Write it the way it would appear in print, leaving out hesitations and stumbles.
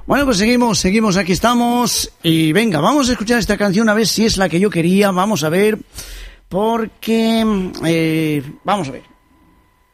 Bueno, pues seguimos, aquí estamos. Y venga, vamos a escuchar esta canción a ver si es la que yo quería. Vamos a ver, porque... vamos a ver.